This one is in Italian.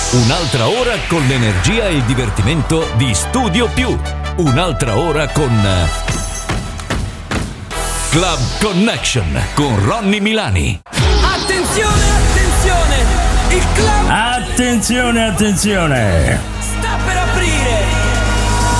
Un'altra ora con l'energia e il divertimento di Studio Più. Un'altra ora con Club Connection con Ronny Milani. Attenzione, attenzione! Il club... Attenzione, attenzione!